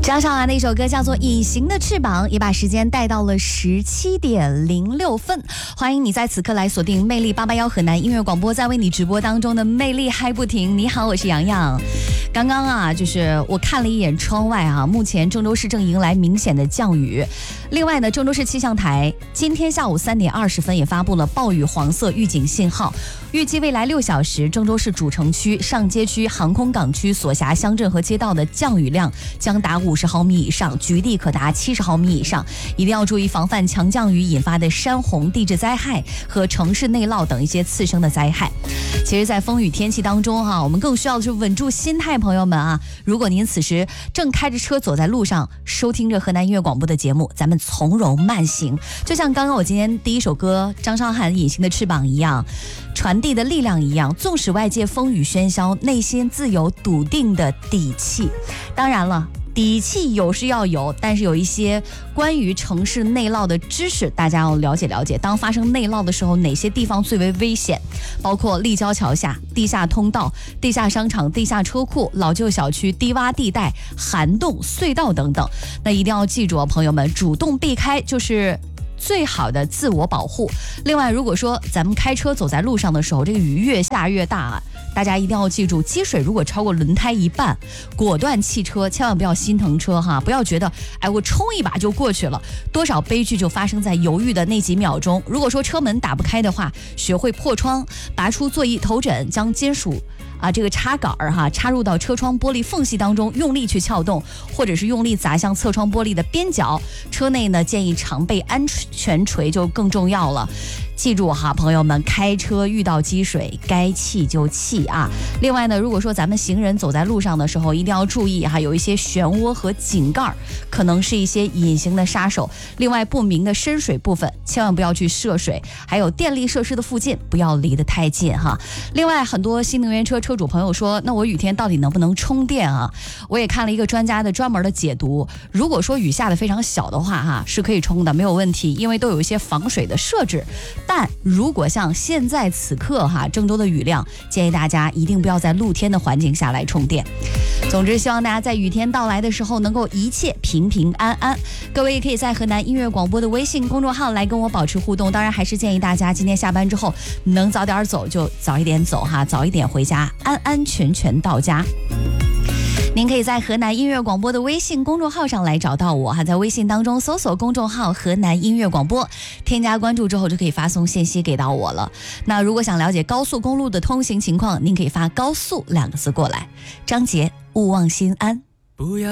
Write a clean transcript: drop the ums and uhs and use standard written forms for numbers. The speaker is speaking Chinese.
张韶涵的一首歌叫做《隐形的翅膀》，也把时间带到了17:06。欢迎你在此刻来锁定魅力881河南音乐广播，在为你直播当中的魅力嗨不停。你好，我是洋洋。刚刚啊，就是我看了一眼窗外啊，目前郑州市正迎来明显的降雨。另外呢，郑州市气象台今天下午3点20分也发布了暴雨黄色预警信号，预计未来6小时，郑州市主城区、上街区、航空港区所辖乡镇和街道的降雨量将达50毫米以上，局地可达70毫米以上，一定要注意防范强降雨引发的山洪、地质灾害和城市内涝等一些次生的灾害。其实在风雨天气当中我们更需要的是稳住心态，朋友们啊，如果您此时正开着车走在路上，收听着河南音乐广播的节目，咱们从容慢行，就像刚刚我今天第一首歌张韶涵《隐形的翅膀》一样，传递的力量一样，纵使外界风雨喧嚣，内心自有笃定的底气。当然了，底气有是要有，但是有一些关于城市内涝的知识大家要了解了解。当发生内涝的时候，哪些地方最为危险，包括立交桥下、地下通道、地下商场、地下车库、老旧小区、低洼地带、涵洞、隧道等等。那一定要记住朋友们，主动避开就是最好的自我保护。另外，如果说咱们开车走在路上的时候，这个雨越下越大大家一定要记住，积水如果超过轮胎一半，果断弃车，千万不要心疼车不要觉得我冲一把就过去了，多少悲剧就发生在犹豫的那几秒钟。如果说车门打不开的话，学会破窗，拔出座椅头枕，将金属这个插杆插入到车窗玻璃缝隙当中，用力去撬动，或者是用力砸向侧窗玻璃的边角。车内呢，建议常备安全锤就更重要了。记住朋友们，开车遇到积水该弃就弃另外呢，如果说咱们行人走在路上的时候，一定要注意有一些漩涡和井盖可能是一些隐形的杀手。另外，不明的深水部分千万不要去涉水，还有电力设施的附近不要离得太近另外，很多新能源车车主朋友说，那我雨天到底能不能充电我也看了一个专家的专门的解读，如果说雨下的非常小的话是可以充的，没有问题，因为都有一些防水的设置。但如果像现在此刻郑州的雨量，建议大家一定不要在露天的环境下来充电。总之，希望大家在雨天到来的时候能够一切平平安安。各位也可以在河南音乐广播的微信公众号来跟我保持互动，当然还是建议大家今天下班之后能早点走就早一点走早一点回家，安安全全到家。您可以在河南音乐广播的微信公众号上来找到我在微信当中搜索公众号河南音乐广播，添加关注之后就可以发送信息给到我了。那如果想了解高速公路的通行情况，您可以发高速2个字过来。张杰，勿忘心安。不要